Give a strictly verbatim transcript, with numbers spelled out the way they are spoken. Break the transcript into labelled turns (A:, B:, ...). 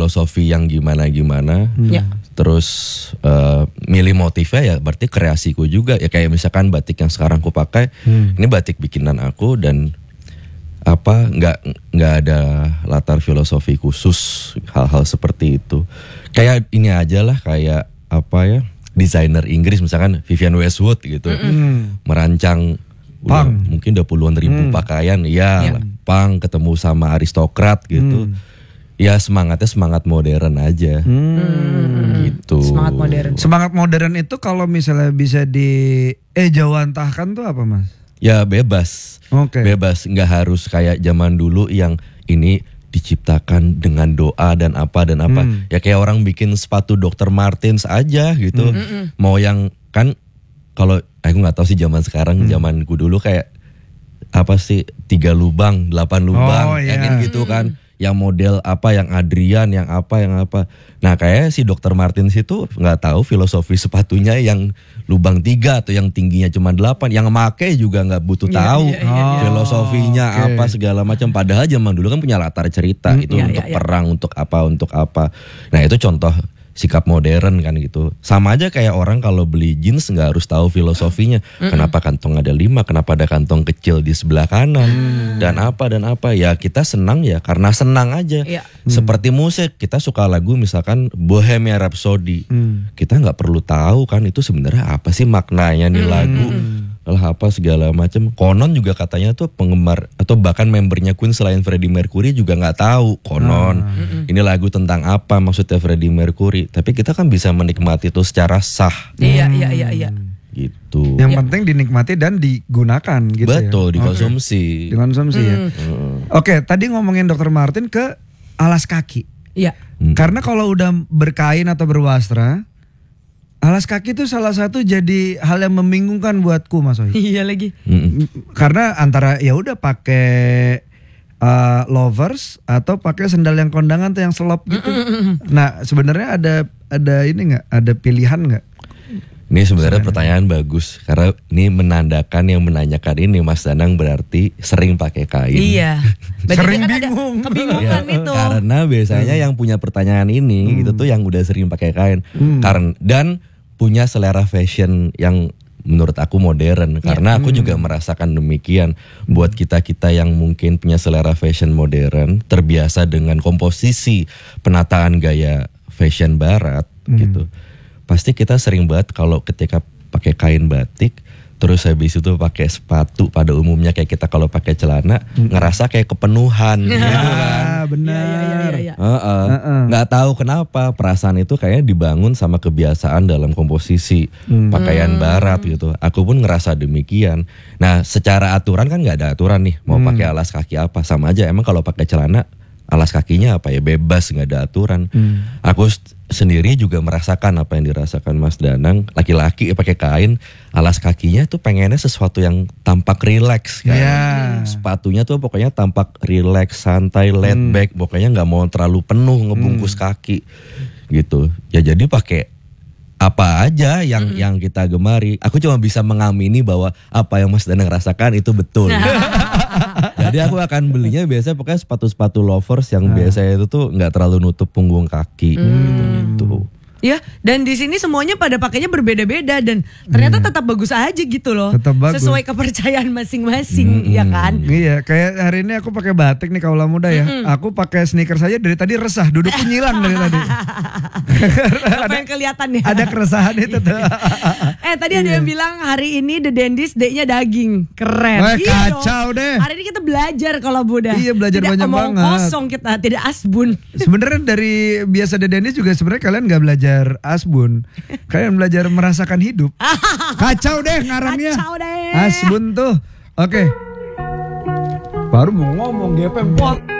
A: filosofi yang gimana-gimana.
B: Hmm. Ya.
A: Terus uh, milih motifnya ya berarti kreasiku juga. Ya kayak misalkan batik yang sekarang aku pakai, hmm. ini batik bikinan aku dan apa nggak nggak ada latar filosofi khusus hal-hal seperti itu. Kayak ini aja lah kayak apa ya desainer Inggris misalkan Vivian Westwood gitu, hmm. merancang udah, mungkin udah puluhan ribu hmm. pakaian, ya, ya. Punk ketemu sama aristokrat gitu. Hmm. Ya semangatnya semangat modern aja, hmm. gitu.
B: Semangat modern.
C: Semangat modern itu kalau misalnya bisa di eh jawantahkan tuh apa mas?
A: Ya bebas,
C: okay.
A: bebas. Nggak harus kayak zaman dulu yang ini diciptakan dengan doa dan apa dan apa. Hmm. Ya kayak orang bikin sepatu dokter Martens aja gitu. Hmm. Mau yang kan kalau aku nggak tahu sih zaman sekarang, hmm. zamanku dulu kayak apa sih tiga lubang, delapan lubang,
C: oh, yeah.
A: kayak gitu kan. Yang model apa, yang Adrian, yang apa, yang apa. Nah kayak si dokter Martens itu nggak tahu filosofi sepatunya yang lubang tiga atau yang tingginya cuma delapan. Yang make juga nggak butuh
B: yeah,
A: tahu
B: yeah, yeah, yeah.
A: filosofinya okay. apa segala macam. Padahal zaman dulu kan punya latar cerita mm, itu yeah, untuk yeah, perang, yeah. untuk apa, untuk apa. Nah itu contoh sikap modern kan gitu. Sama aja kayak orang kalau beli jeans nggak harus tahu filosofinya. Mm-mm. Kenapa kantong ada lima, kenapa ada kantong kecil di sebelah kanan, mm. dan apa dan apa. Ya kita senang ya karena senang aja. Yeah. Seperti musik, kita suka lagu misalkan Bohemian Rhapsody. Mm. Kita nggak perlu tahu kan itu sebenarnya apa sih maknanya nih mm. lagu. Lah apa segala macam. Konon juga katanya tuh penggemar atau bahkan membernya Queen selain Freddie Mercury juga nggak tahu konon ah. ini lagu tentang apa maksudnya Freddie Mercury. Tapi kita kan bisa menikmati itu secara sah.
B: Iya iya iya iya.
A: Gitu.
C: Yang
B: ya.
C: penting dinikmati dan digunakan gitu.
A: Betul,
C: ya.
A: dikonsumsi.
C: Okay. Dikonsumsi hmm. ya. Hmm. Oke, okay, tadi ngomongin dokter Martin ke alas kaki.
B: Iya.
C: Hmm. Karena kalau udah berkain atau berwastra, alas kaki itu salah satu jadi hal yang membingungkan buatku Mas Oi.
B: Iya lagi.
A: Mm-mm.
C: Karena antara ya udah pakai uh, lovers atau pakai sendal yang kondangan tuh yang selop gitu. Mm-mm. Nah sebenarnya ada ada ini nggak? Ada pilihan nggak?
A: Ini sebenarnya pertanyaan bagus karena ini menandakan yang menanyakan ini Mas Danang berarti sering pakai kain.
B: Iya.
C: Sering
B: kan
C: bingung.
B: Kebingungan
A: ya,
B: itu.
A: Karena biasanya hmm. yang punya pertanyaan ini hmm. itu tuh yang udah sering pakai kain. Hmm. Karena dan punya selera fashion yang menurut aku modern. Karena aku hmm. juga merasakan demikian. Buat kita-kita yang mungkin punya selera fashion modern, terbiasa dengan komposisi penataan gaya fashion barat hmm. gitu. Pasti kita sering banget kalau ketika pakai kain batik, terus habis itu pakai sepatu pada umumnya kayak kita kalau pakai celana hmm. ngerasa kayak kepenuhan, gitu kan?
C: Benar.
B: Ya, ya, ya, ya.
A: Uh-uh. Uh-uh. Nggak tahu kenapa perasaan itu kayaknya dibangun sama kebiasaan dalam komposisi hmm. pakaian barat gitu. Aku pun ngerasa demikian. Nah, secara aturan kan nggak ada aturan nih mau hmm. pakai alas kaki apa, sama aja. Emang kalau pakai celana alas kakinya apa ya bebas, nggak ada aturan. Hmm. Aku sendiri juga merasakan apa yang dirasakan Mas Danang, laki-laki pakai kain, alas kakinya tuh pengennya sesuatu yang tampak rileks kan.
C: Yeah.
A: Sepatunya tuh pokoknya tampak rileks, santai, laid hmm. back, pokoknya nggak mau terlalu penuh ngebungkus hmm. kaki gitu. Ya jadi pakai apa aja yang hmm. yang kita gemari. Aku cuma bisa mengamini bahwa apa yang Mas Danang rasakan itu betul. Jadi aku akan belinya biasanya pokoknya sepatu-sepatu lovers yang nah. biasanya itu tuh nggak terlalu nutup punggung kaki hmm. gitu.
B: Ya, dan di sini semuanya pada pakainya berbeda-beda dan ternyata hmm. tetap bagus aja gitu loh.
C: Tetap bagus.
B: Sesuai kepercayaan masing-masing, hmm. ya kan?
C: Iya, kayak hari ini aku pakai batik nih kaula muda ya. Hmm. Aku pakai sneakers saja dari tadi resah, dudukku nyilang dari tadi.
B: Apa yang kelihatan ya?
C: Ada keresahan itu tuh.
B: eh tadi ada yang bilang hari ini The Dandies day-nya daging. Keren.
C: Wah,
B: iya
C: kacau
B: dong.
C: deh.
B: Hari ini kita belajar kalau Buddha.
C: Iya, belajar
B: tidak
C: banyak
B: banget. Tidak kosong kita, tidak asbun.
C: Sebenarnya dari biasa The Dandies juga sebenarnya kalian nggak belajar asbun. Kalian belajar merasakan hidup. Kacau deh ngarannya.
B: Kacau deh.
C: Asbun tuh. Oke. Okay. Baru mau ngomong G P Pot.